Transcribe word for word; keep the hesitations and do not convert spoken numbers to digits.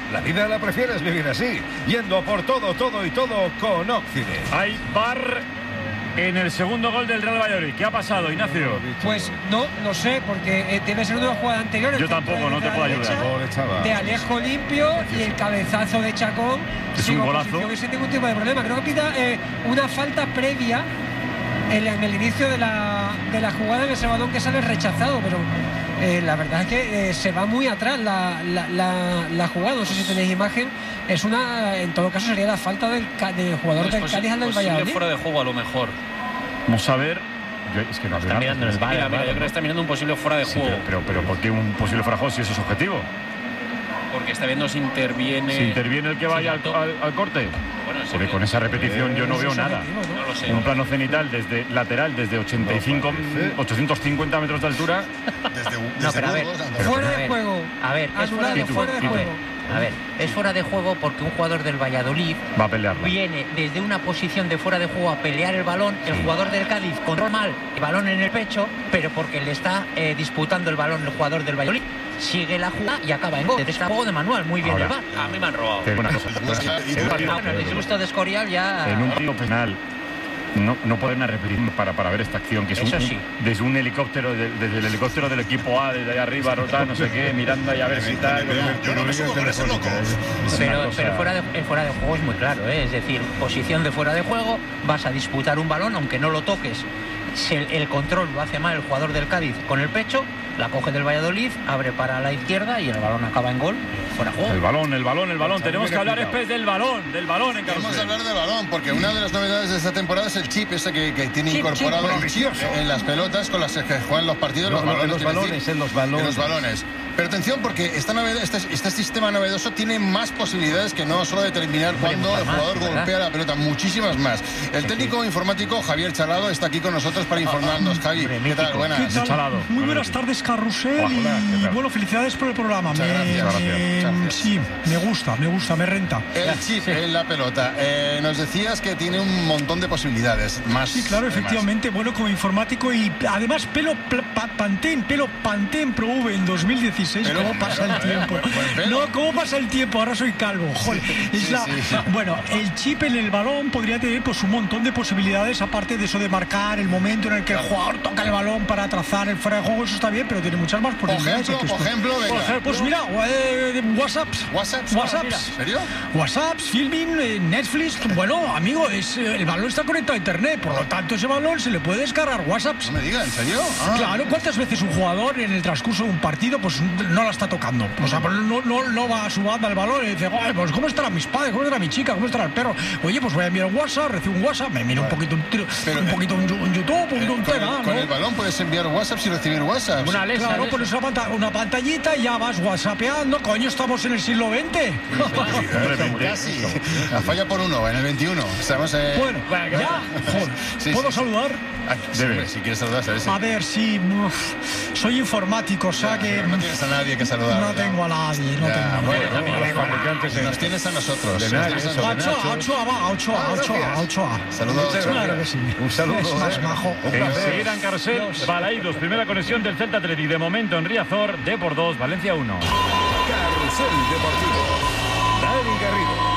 La vida la prefieres vivir así, yendo por todo, todo y todo con Occident. Hay bar en el segundo gol del Real Valladolid. ¿Qué ha pasado, Ignacio? Pues no lo sé, porque eh, debe ser una jugada anterior. Yo tampoco, no te puedo ayudar. De Alejo limpio y el cabezazo de Chacón. Es un golazo. Yo sin ningún tipo de problema. Creo que pita eh, una falta previa en, en el inicio de la, de la jugada en ese balón que sale rechazado, pero eh, la verdad es que eh, se va muy atrás la, la, la, la jugada. No sé si tenéis imagen. Es una, en todo caso sería la falta del, del jugador del Cádiz al del Valladolid. Fuera de juego a lo mejor. Vamos a ver. Yo, es que no está mirando en el bar. Mira, mira, yo creo que está mirando un posible fuera de sí, juego. Pero, pero, pero ¿por qué un posible fuera de juego si eso es objetivo? Porque está viendo si interviene. Si interviene el que vaya al, al, al corte. Bueno, sí, porque con esa repetición yo no veo nada. ¿no? No lo sé. Un plano cenital desde lateral, desde ochenta y cinco, ochocientos cincuenta metros de altura. Desde, desde no, pero a ver. Pero, fuera de juego. A ver, es fuera de, fuera de juego. A ver, es fuera de juego porque un jugador del Valladolid va a pelear. Viene desde una posición de fuera de juego a pelear el balón. El jugador del Cádiz controla mal el balón en el pecho, pero porque le está eh, disputando el balón el jugador del Valladolid. Sigue la jugada y acaba en gol. Desde juego de manual, muy bien. Ahora, el a mí me han robado. Bueno, el disgusto de Escorial ya. En un tiro penal. No, no pueden repetir para, para ver esta acción que es un, sí. desde un helicóptero de, desde el helicóptero del equipo A, desde ahí arriba, rota, no sé qué, mirando ahí a ver si tal. Pero, pero fuera, de, fuera de juego es muy claro, ¿eh? Es decir, posición de fuera de juego, vas a disputar un balón, aunque no lo toques. Si el, el control lo hace mal el jugador del Cádiz con el pecho, la coge del Valladolid, abre para la izquierda y el balón acaba en gol. Fuera juego. El balón, el balón, el balón. Tenemos que hablar después del balón, del balón en Vamos a hablar del balón, porque una de las novedades de esta temporada es el chip ese que, que tiene chip, incorporado chip, en las pelotas con las que juegan los partidos, no, los no, balones, en los balones, decir, en los balones. En los balones. Pero atención, porque esta novedad, este, este sistema novedoso tiene más posibilidades que no solo determinar cuándo el jugador más, golpea la pelota, muchísimas más. El técnico informático Javier Chalado está aquí con nosotros para informarnos. Javi, ¿qué tal? Buenas. ¿Qué tal? Chalado. Muy buenas tardes, Carrusel. Hola, y bueno, felicidades por el programa. Muchas me, gracias. Me, gracias. Sí, me gusta, me gusta, me renta. El chip sí. en la pelota. Eh, nos decías que tiene un montón de posibilidades. Más. Sí, claro, efectivamente. Más. Bueno, como informático y además pelo pa, Pantene, pelo Pantene Pro V en dos mil dieciséis. Pero, ¿cómo pasa el tiempo? No, ¿cómo pasa el tiempo? Ahora soy calvo. Joder, sí, es la... sí, sí. Bueno, el chip en el balón podría tener pues un montón de posibilidades, aparte de eso de marcar el momento en el que el jugador toca el balón para trazar el fuera de juego. Eso está bien, pero tiene muchas más posibilidades. Ejemplo, por ejemplo, venga. Por ejemplo, pues mira, eh, WhatsApps. WhatsApps. WhatsApps. ¿En serio? WhatsApps, filming, eh, Netflix. Bueno, amigo, es, eh, el balón está conectado a internet, por lo tanto ese balón se le puede descargar WhatsApps. No me diga, ¿en serio? Ah. Claro, ¿cuántas veces un jugador en el transcurso de un partido pues no la está tocando? O sea, no, no, no va a su banda el balón y dice, pues ¿cómo estarán mis padres? ¿Cómo estará mi chica? ¿Cómo estará el perro? Oye, pues voy a enviar un WhatsApp, recibo un WhatsApp, me miro un poquito un, tiro, Pero, un poquito un, un YouTube, un, eh, un con, tema, el, con ¿no? el balón puedes enviar WhatsApp y recibir WhatsApp. Una Alexa, claro, pones una, panta una pantallita y ya vas whatsappeando. Coño, estamos en el siglo veinte. Casi. La falla por uno, en el veintiuno. Estamos, eh... Bueno, ya. Joder. Sí, ¿Puedo sí. saludar? Aquí, Debe. Si quieres saludar, ¿sabes? A ver, sí. Uf, soy informático, o sea que... No tienes a nadie que saludar. No ¿verdad? tengo a nadie, no ya, tengo a nadie. Bueno, nos tienes a nosotros. De nadie, eso, a Ochoa, Ochoa, va, Ochoa, Ochoa, Ochoa. Saludos. Claro que sí. Un saludo. Es más majo. Enseguida en Carrusel, Balaídos, primera conexión del Celta Athletic. De momento en Riazor, D por dos, Valencia uno. Carrusel Deportivo. Dani Garrido.